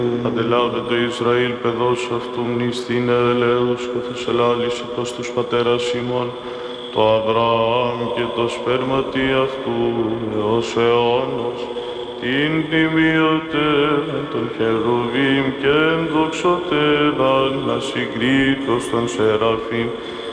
Αντελάβε το Ισραήλ παιδός αυτού μνηστήν ελέους, καθώς ελάλησε προς τους πατέρας ημών, το Αβραάμ και το σπέρματι αυτού έως αιώνος, την τιμιωτέραν των χερουβίμ και ενδοξωτέραν ασυγκρίτως των σεραφείμ,